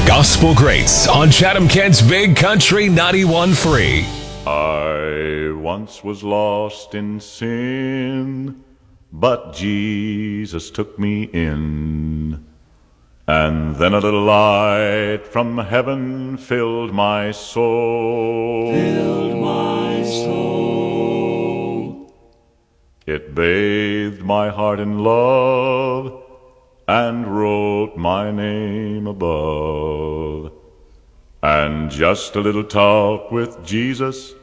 Gospel Greats on Chatham-Kent's Big Country 91.3. I once was lost in sin, but Jesus took me in. And then a little light from heaven filled my soul. It bathed my heart in love and wrote my name above. And just a little talk with Jesus